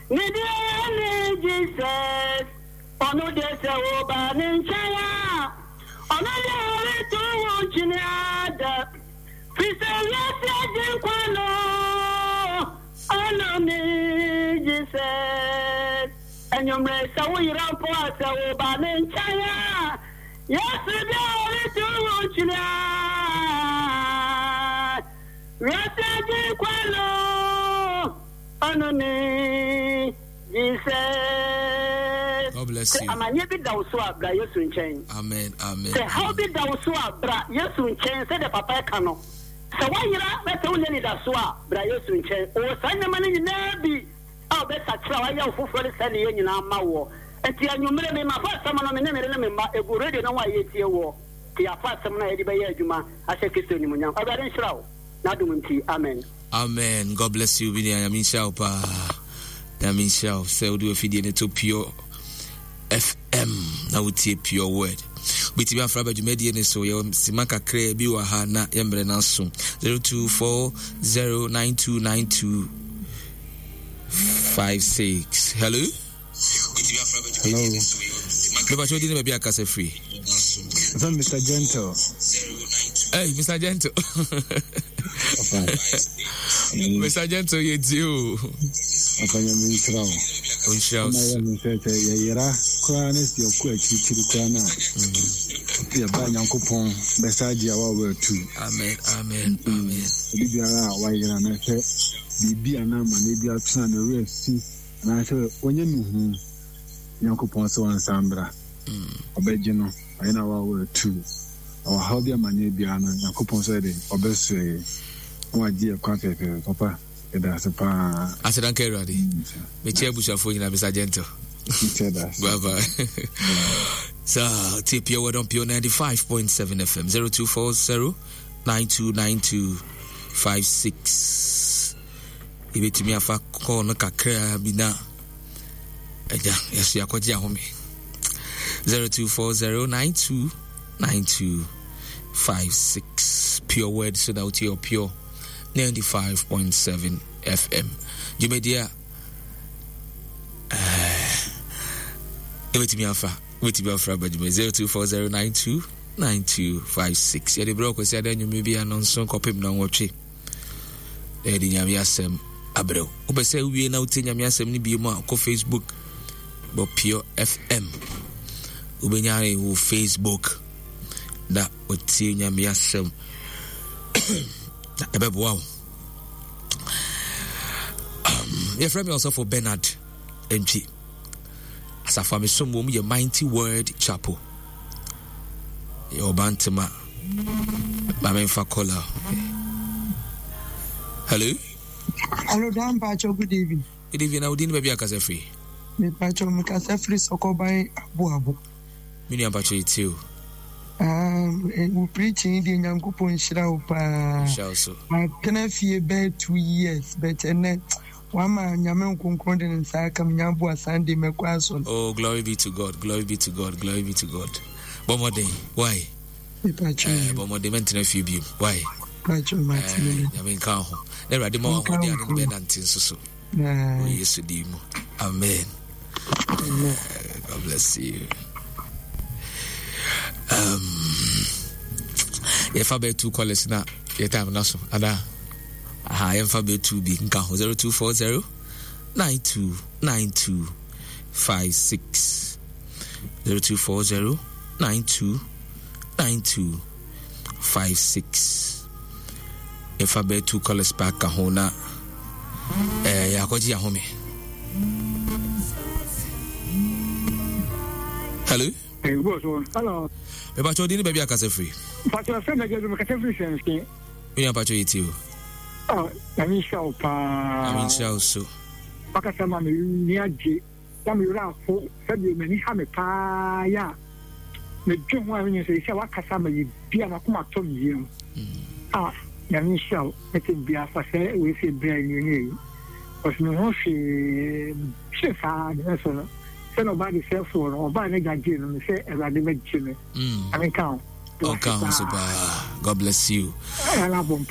Nidini Jesus, ono desa oba ninchaya, ono yari tu chiniada, Fisa yasi jinkwano, ono ni Jesus, enyomre sawi rampo asa oba ninchaya, yasi yari tu chiniada, yasi jinkwano, ono ni Jesus. God bless you. Amanye bi da so abra Yesu nchen. Amen. Amen. Say how bi da so abra Yesu nchen say the papa ka no. Say wanyira na te woni da so abra Yesu nchen. O sanyama ni na bi a be sakra wa ya ofoforo se ne nyina ma wo. Enti anwumre me ma fa sama no me ne me ma egu radio na wa yetie wo. Ti afa sama na ye di be ye adwuma a se Kristo ni munyam. Obare nshirawo. Na dum nti amen. Amen. God bless you. I mean shout pa. I mean shout. Say we do a video to Pure FM. Now we take Pure Word. Biti bi afra badu medie ne so ye simaka kra bi wa ha na yembre na so 0240929256. Hello. Hello. Me ba chodi ne be akase free. Mr. Gentle. Hey, Mr. Gentle. Mr. Gentle, you do. Afanya ministrao. Unshaus. Yera kwanes yo kwa chichiri kwana. Pia ba nyankopon besaji awa we tu. Amen. Amen. Amen. Bibiara wa yera na se bibi ana ma na bia tuna na resi na se onye nuhu nyankopon so ansambra. Obeje no ayina wa we tu. Our hobby amanye bia no nyankopon so de obeswe. Waji kwa pepe papa. Asadanke ready. Me chair busha for you na Mr. Gentle. Bye bye. So tip your word on Pure 95.7 FM 0240929256. Ibeti mi afa ko no kakra bi na. Eja yesu yakoji ahome. 0240929256. Pure word so that you pure 95.7 FM. Jumedia Wait me after but 0240929256. Yede bro kwesi ada nyumi bia no nso kopem na nwotwe. Edi nyame asem abro. Obese wie na uti nyame asem ni bi mu ko Facebook bo Pure FM. Ubenyare wo Facebook da uti nyame asem. Wow. Your friend also for Bernard MG. As a family, some woman, your Mighty Word Chapel. Your Bantama. Mama Fakola. Hello? Hello, Dan Pacho, good evening. Good evening. I didn't maybe a Casafree. Me Pacho, me Casafree, Sokobai, Abu. Mini Pacho, it's you. We preaching in the Yankupo in Shiraupa. I can fear about 2 years, but and then one man Yaman concording in Sakam Yambua Sandy McQuason. Oh, glory be to God, glory be to God, glory be to God. One more day, why? One more day, mental few. Why? Pacho Martin. I mean, Cow. There are the more than so. Yes, Dimo. Amen. God bless you. If I be 2 callers now, your time now, Ada. If I be 2 big, 0240 929256 0240 929256. If I be 2 callers back, Kahona, Yakoji Ahome. Hello. Hello. But you didn't be a case free. But your friend, I get a case free. We are patching you. Oh, I mean, so. Pakasama, Niaji, Samura, February, many hammer paya. The John Warren says, Wakasama, you be a Makuma to you. Ah, Yamin shall let it be a facet with a brand new. Because no, she had nobody self or buy a gajin and say, as I did, I mean, count. God bless you. I love him.